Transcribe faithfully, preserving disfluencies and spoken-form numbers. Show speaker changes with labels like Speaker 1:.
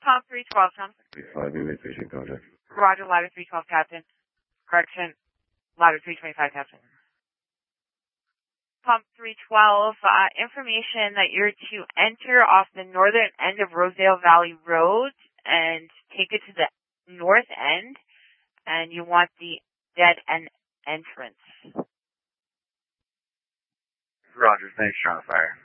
Speaker 1: Pump three twelve, Tom.
Speaker 2: three five, you made patient contact.
Speaker 1: Roger, ladder three twelve, Captain. Correction, ladder three twenty-five, Captain. Pump three twelve, uh, information that you're to enter off the northern end of Rosedale Valley Road and take it to the north end, and you want the dead end entrance.
Speaker 3: Roger, thanks, Sean Fire.